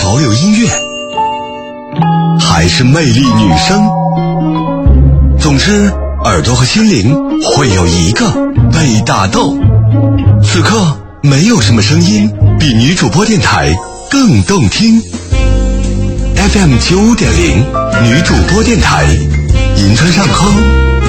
潮流音乐，还是魅力女声？总之，耳朵和心灵会有一个被打动。此刻，没有什么声音比女主播电台更动听。FM 95.0女主播电台，银川上空